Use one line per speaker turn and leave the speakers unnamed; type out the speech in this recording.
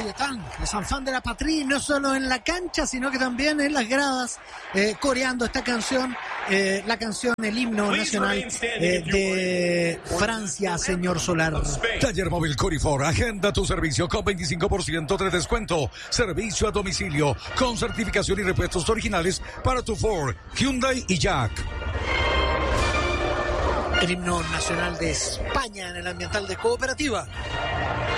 están los enfants de la patrie, no solo en la cancha, sino que también en las gradas, coreando esta canción, la canción, el himno nacional de Francia, señor Solar.
Taller Móvil Corifor, agenda tu servicio con 25% de descuento. Servicio a domicilio con certificación y repuestos originales para tu Ford, Hyundai y Jack.
El himno nacional de España en el ambiental de Cooperativa.